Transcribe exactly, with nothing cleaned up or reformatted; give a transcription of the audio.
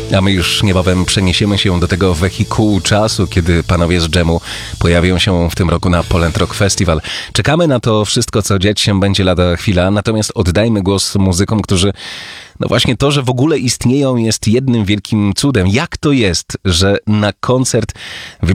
A my już niebawem przeniesiemy się do tego wehikułu czasu, kiedy panowie z dżemu pojawią się w tym roku na Poland Rock Festival. Czekamy na to wszystko, co dziać się będzie lada chwila, natomiast oddajmy głos muzykom, którzy... No właśnie to, że w ogóle istnieją, jest jednym wielkim cudem. Jak to jest, że na koncert